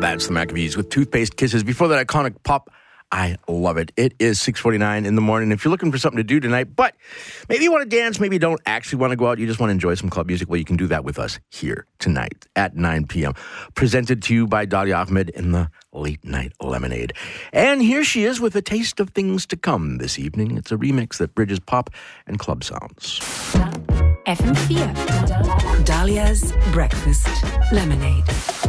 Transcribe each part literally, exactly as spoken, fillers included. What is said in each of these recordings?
That's the Maccabees with Toothpaste Kisses. Before that, iconic pop. I love it. It is six forty-nine in the morning. If you're looking for something to do tonight, but maybe you want to dance, maybe you don't actually want to go out, you just want to enjoy some club music, well, you can do that with us here tonight at nine p.m. Presented to you by Dalia Ahmed in the Late Night Lemonade. And here she is with a taste of things to come this evening. It's a remix that bridges pop and club sounds. F M four. Dalia's Breakfast Lemonade.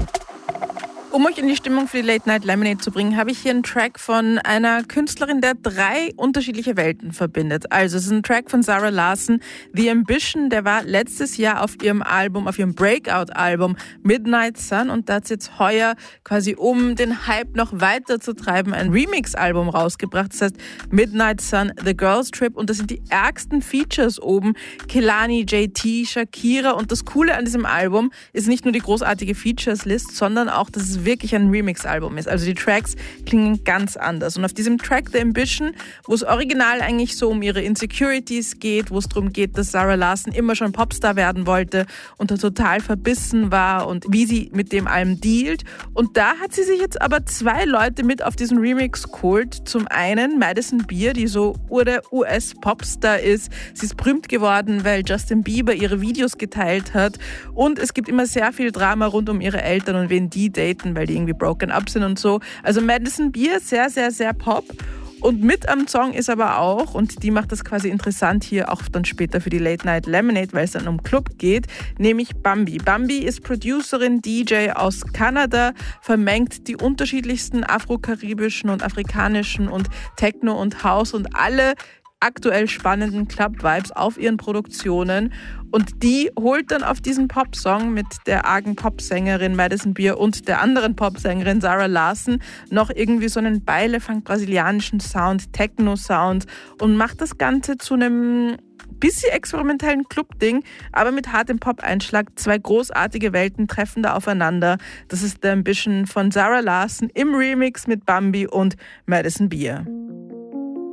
Um euch in die Stimmung für die Late Night Lemonade zu bringen, habe ich hier einen Track von einer Künstlerin, der drei unterschiedliche Welten verbindet. Also es ist ein Track von Zara Larsson, The Ambition, der war letztes Jahr auf ihrem Album, auf ihrem Breakout-Album Midnight Sun, und da hat sie jetzt heuer quasi, um den Hype noch weiter zu treiben, ein Remix-Album rausgebracht. Das heißt Midnight Sun, The Girls Trip, und das sind die ärgsten Features oben. Kehlani, J T, Shakira, und das Coole an diesem Album ist nicht nur die großartige Features-List, sondern auch, dass es wirklich ein Remix-Album ist. Also die Tracks klingen ganz anders. Und auf diesem Track The Ambition, wo es original eigentlich so um ihre Insecurities geht, wo es darum geht, dass Zara Larsson immer schon Popstar werden wollte und da total verbissen war und wie sie mit dem allem dealt. Und da hat sie sich jetzt aber zwei Leute mit auf diesen Remix geholt. Zum einen Madison Beer, die so der U S-Popstar ist. Sie ist berühmt geworden, weil Justin Bieber ihre Videos geteilt hat. Und es gibt immer sehr viel Drama rund um ihre Eltern und wen die daten, weil die irgendwie broken up sind und so. Also Madison Beer, sehr, sehr, sehr Pop. Und mit am Song ist aber auch, und die macht das quasi interessant hier auch dann später für die Late Night Lemonade, weil es dann um Club geht, nämlich Bambi. Bambi ist Producerin, D J aus Kanada, vermengt die unterschiedlichsten afrokaribischen und afrikanischen und Techno und House und alle aktuell spannenden Club-Vibes auf ihren Produktionen, und die holt dann auf diesen Popsong mit der argen Popsängerin Madison Beer und der anderen Popsängerin Zara Larsson noch irgendwie so einen beilefang brasilianischen Sound, Techno-Sound, und macht das Ganze zu einem bisschen experimentellen Club-Ding, aber mit hartem Pop-Einschlag. Zwei großartige Welten treffen da aufeinander. Das ist The Ambition von Zara Larsson im Remix mit Bambi und Madison Beer.